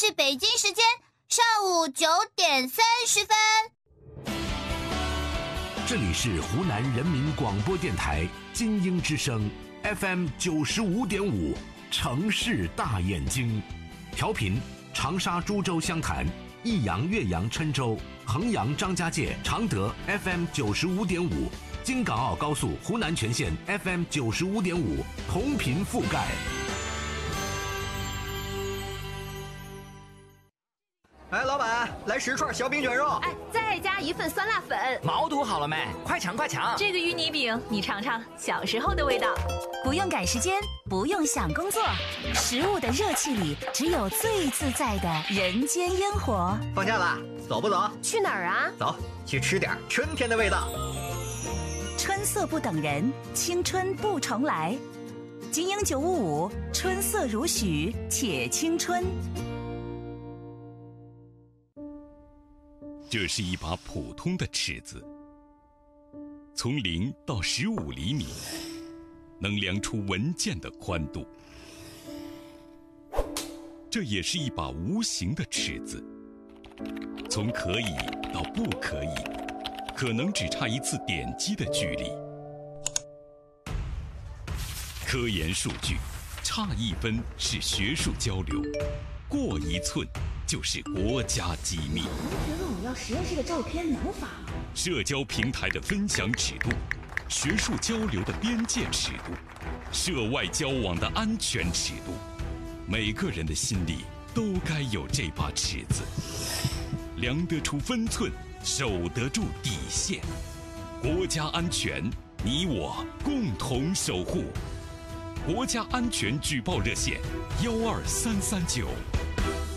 是北京时间上午9点30分。 这里是湖南人民广播电台金鹰之声 FM 95.5城市大眼睛，调频长沙、株洲、湘潭、益阳、岳阳、郴州、衡阳、张家界、常德 FM 95.5，京港澳高速湖南全线 FM 95.5，同频覆盖。 哎，老板，来10串小饼卷肉。 哎，再加1份酸辣粉。 毛肚好了没？快抢快抢！ 这个芋泥饼，你尝尝小时候的味道。 不用赶时间，不用想工作，食物的热气里只有最自在的人间烟火。 放假了，走不走？ 去哪儿啊？ 走，去吃点春天的味道。 春色不等人，青春不重来。金鹰955，春色如许，且青春。 这是一把普通的尺子，从0到15厘米，能量出文件的宽度。这也是一把无形的尺子，从可以到不可以，可能只差一次点击的距离。科研数据，差1分是学术交流，过1寸就是国家机密。 同学问我要实验室的照片，能发吗？ 社交平台的分享尺度，学术交流的边界尺度，涉外交往的安全尺度，每个人的心里都该有这把尺子，量得出分寸，守得住底线。国家安全，你我共同守护。国家安全举报热线：12339。